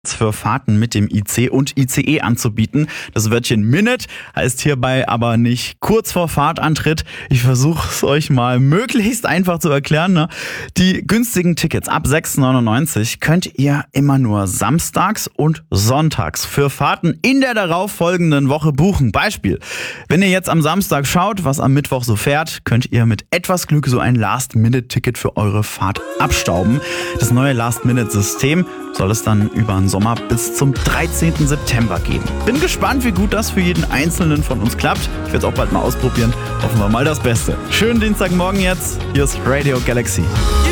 für Fahrten mit dem IC und ICE anzubieten. Das Wörtchen Minute heißt hierbei aber nicht kurz vor Fahrtantritt. Ich versuche es euch mal möglichst einfach zu erklären. Ne? Die günstigen Tickets ab 6,99 könnt ihr immer nur samstags und sonntags für Fahrten in der darauffolgenden Woche buchen. Beispiel, wenn ihr jetzt am Samstag schaut, was am Mittwoch so fährt, könnt ihr mit etwas Glück so ein Last-Minute-Ticket für eure Fahrt abstauben. Das neue Last-Minute-System soll es dann über den Sommer bis zum 13. September geben. Bin gespannt, wie gut das für jeden Einzelnen von uns klappt. Ich werde es auch bald mal ausprobieren. Hoffen wir mal das Beste. Schönen Dienstagmorgen jetzt. Hier ist Radio Galaxy.